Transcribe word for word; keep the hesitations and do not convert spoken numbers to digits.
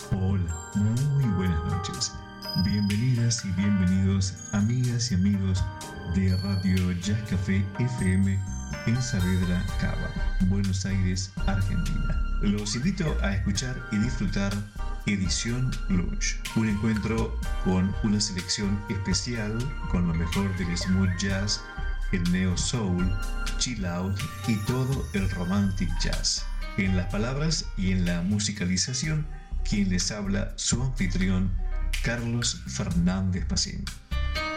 Hola, muy buenas noches. Bienvenidas y bienvenidos, amigas y amigos de Radio Jazz Café F M en Saavedra, Cava, Buenos Aires, Argentina. Los invito a escuchar y disfrutar Edición Lunch, un encuentro con una selección especial con lo mejor del smooth jazz, el neo soul, chill out y todo el romantic jazz. En las palabras y en la musicalización, quien les habla, su anfitrión, Carlos Fernández Pacín.